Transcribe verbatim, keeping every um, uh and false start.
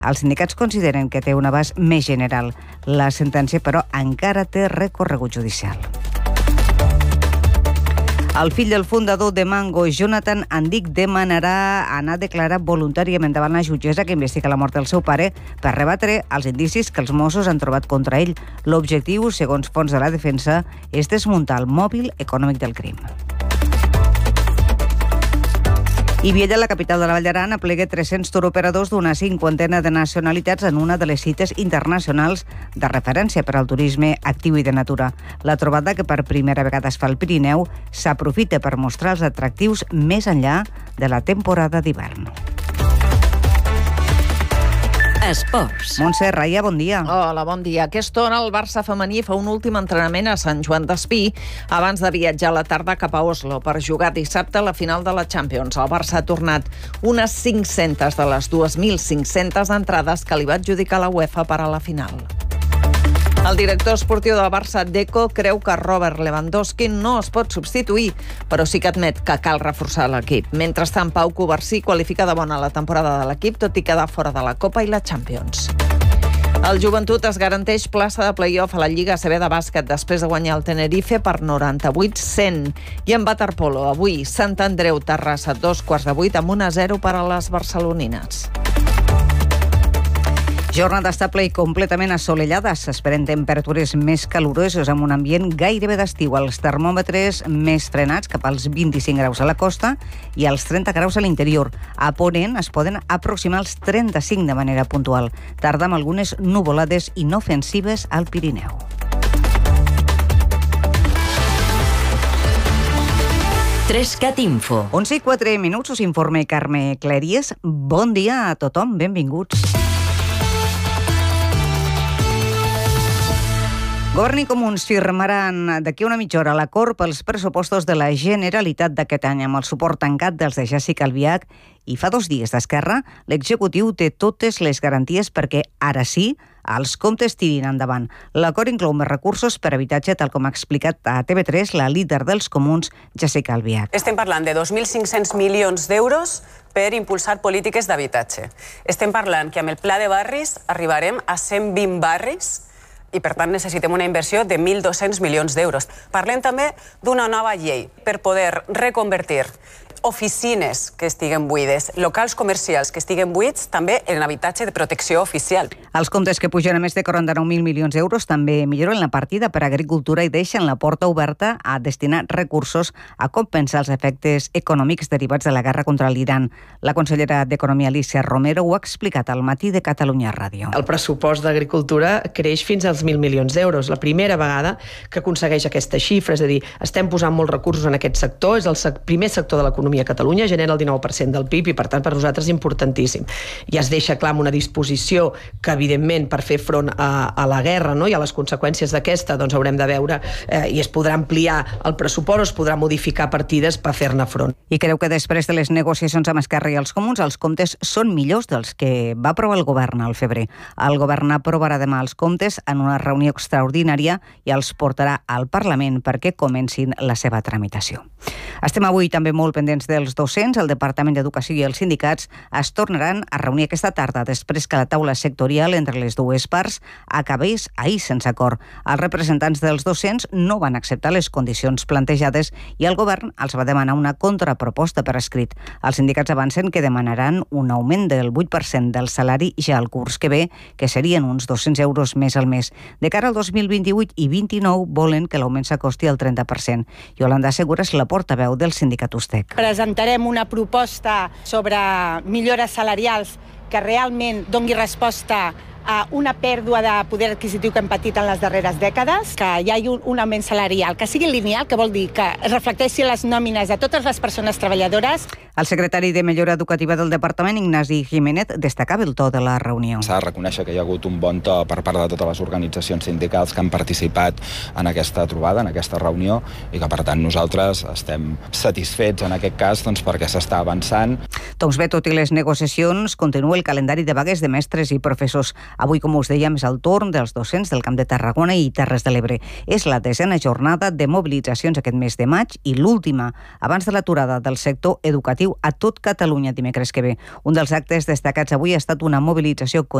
Els sindicats consideren que té un abast més general. La sentència, però, encara té recorregut judicial. El fill del fundador de Mango, Jonathan Andic, demanarà anar a declarar voluntàriament davant la jutgessa que investiga la mort del seu pare per rebatre els indicis que els Mossos han trobat contra ell. L'objectiu, segons fonts de la defensa, és desmuntar el mòbil econòmic del crim. I Viella, la capital de la Vall d'Aran, aplega tres-cents turoperadors d'una cinquantena de nacionalitats en una de les cites internacionals de referència per al turisme actiu i de natura. La trobada, que per primera vegada es fa al Pirineu, s'aprofita per mostrar els atractius més enllà de la temporada d'hivern. Esports. Montse Raia, bon dia. Hola, bon dia. A aquesta hora el Barça femení fa un últim entrenament a Sant Joan d'Espí abans de viatjar a la tarda cap a Oslo per jugar dissabte a la final de la Champions. El Barça ha tornat unes cinc-centes de les dues mil cinc-centes entrades que li va adjudicar la UEFA per a la final. El director esportiu del Barça, Deco, creu que Robert Lewandowski no es pot substituir, però sí que admet que cal reforçar l'equip. Mentrestant, Pau Covarsí qualifica de bona la temporada de l'equip, tot i quedar fora de la Copa i la Champions. El Joventut es garanteix plaça de play-off a la Lliga A C B de bàsquet després de guanyar el Tenerife per noranta-vuit a cent. I en waterpolo, avui, Sant Andreu Terrassa, dos quarts de vuit, amb un a zero per a les barcelonines. Jornada estable i completament assolellada. S'esperen temperatures més caloroses amb un ambient gairebé d'estiu. Els termòmetres més frenats cap als vint-i-cinc graus a la costa i als trenta graus a l'interior. A Ponent es poden aproximar als trenta-cinc de manera puntual. Tarda amb algunes nuvolades inofensives al Pirineu. Trescat Info. onze i quatre minuts us informa Carme Clèries. Bon dia a tothom, benvinguts. Govern i Comuns firmaran d'aquí una mitja hora l'acord pels pressupostos de la Generalitat d'aquest any amb el suport tancat dels de Jessica Albiach i fa dos dies d'Esquerra. L'executiu té totes les garanties perquè ara sí els comptes tirin endavant. L'acord inclou més recursos per habitatge, tal com ha explicat a T V tres la líder dels Comuns, Jessica Albiach. Estem parlant de dos mil cinc-cents milions d'euros per impulsar polítiques d'habitatge. Estem parlant que amb el pla de barris arribarem a cent vint barris i, per tant, necessitem una inversió de mil dos-cents milions d'euros. Parlem també d'una nova llei per poder reconvertir oficines que estiguen buides, locals comercials que estiguen buits, també en habitatge de protecció oficial. Els comptes, que pugen a més de quaranta-nou mil milions d'euros, també milloren la partida per agricultura i deixen la porta oberta a destinar recursos a compensar els efectes econòmics derivats de la guerra contra l'Iran. La consellera d'Economia, Alícia Romero, ho ha explicat al Matí de Catalunya Ràdio. El pressupost d'agricultura creix fins als mil milions d'euros. La primera vegada que aconsegueix aquesta xifra, és a dir, estem posant molts recursos en aquest sector, és el sec- primer sector de l'economia a Catalunya, genera el dinou per cent del P I B i, per tant, per nosaltres és importantíssim. I es deixa clar amb una disposició que, evidentment, per fer front a, a la guerra, no?, i a les conseqüències d'aquesta, doncs haurem de veure eh, i es podrà ampliar el pressupost o es podrà modificar partides per fer-ne front. I creu que després de les negociacions amb Esquerra i els Comuns, els comptes són millors dels que va aprovar el govern al febrer. El govern aprovarà demà els comptes en una reunió extraordinària i els portarà al Parlament perquè comencin la seva tramitació. Estem avui també molt pendents dels docents. El Departament d'Educació i els sindicats es tornaran a reunir aquesta tarda després que la taula sectorial entre les dues parts acabés ahir sense acord. Els representants dels docents no van acceptar les condicions plantejades i el govern els va demanar una contraproposta per escrit. Els sindicats avancen que demanaran un augment del vuit per cent del salari ja al curs que ve, que serien uns dos-cents euros més al mes. De cara al dos mil vint-i-vuit i vint-i-nou volen que l'augment s'acosti al trenta per cent. Yolanda Segura és la portaveu del sindicat USTEC. Presentarem una proposta sobre millores salarials que realment doni resposta a una pèrdua de poder adquisitiu que hem patit en les darreres dècades, que hi hagi un, un augment salarial, que sigui lineal, que vol dir que es reflecteixi les nòmines de totes les persones treballadores. El secretari de Millora Educativa del Departament, Ignasi Jiménez, destacava el to de la reunió. S'ha de reconèixer que hi ha hagut un bon to per part de totes les organitzacions sindicals que han participat en aquesta trobada, en aquesta reunió, i que, per tant, nosaltres estem satisfets en aquest cas doncs, perquè s'està avançant. Doncs bé, tot i les negociacions, continua el calendari de vagues de mestres i professors. Avui, com us dèiem, és el torn dels docents del Camp de Tarragona i Terres de l'Ebre. És la desena jornada de mobilitzacions aquest mes de maig i l'última abans de l'aturada del sector educatiu a tot Catalunya dimecres que ve. Un dels actes destacats avui ha estat una mobilització